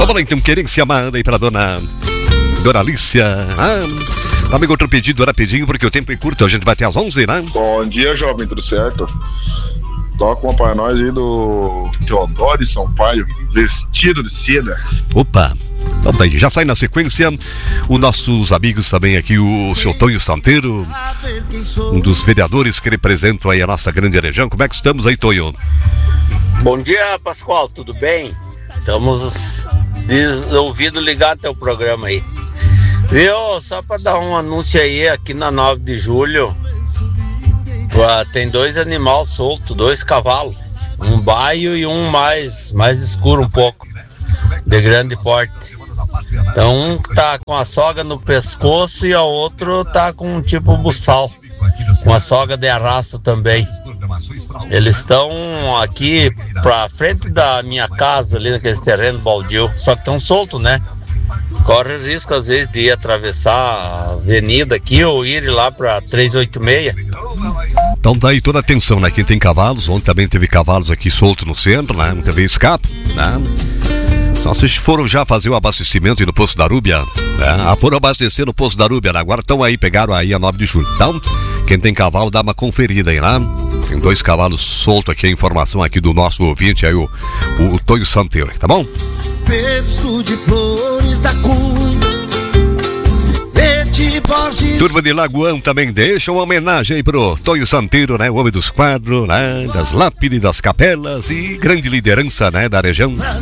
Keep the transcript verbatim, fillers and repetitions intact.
Vamos lá então, querência amada aí pra dona Dona Alicia. Ah, amigo, outro pedido, rapidinho, porque o tempo é curto, a gente vai até às onze, né? Bom dia, jovem, tudo certo? Toca uma pra nós aí do Teodoro Sampaio, Vestido de Seda. Opa! Então tá aí, já sai na sequência os nossos amigos também aqui, o seu Tonho Santeiro, um dos vereadores que representam aí a nossa grande região. Como é que estamos aí, Tonho? Bom dia, Pascoal, tudo bem? Estamos ouvindo ligado teu programa aí. Viu, só para dar um anúncio aí, aqui na nove de julho, tem dois animais soltos, dois cavalos, um baio e um mais, mais escuro um pouco, de grande porte. Então um tá com a soga no pescoço e o outro tá com um tipo buçal, com a soga de arrasto também. Eles estão aqui pra frente da minha casa, ali naquele terreno baldio, só que estão soltos, né? Corre o risco às vezes de ir atravessar a avenida aqui ou ir lá pra trezentos e oitenta e seis. Então daí toda a atenção, né? Quem tem cavalos, ontem também teve cavalos aqui soltos no centro, né? Não teve escape, né? Só vocês foram já fazer o abastecimento aí no Poço da Arúbia, né? Ah, foram abastecer no Poço da Arúbia, né? Agora estão aí, pegaram aí a nove de julho. Então, quem tem cavalo, dá uma conferida aí, né? Tem dois cavalos soltos aqui, a informação aqui do nosso ouvinte aí, o, o, o Tonho Santeiro, tá bom? Berço de flores da cunha, Turma de Lagoão também deixa uma homenagem aí pro Tonho Santeiro, né? O homem dos quadros, né? Das lápides, das capelas e grande liderança, né? Da região.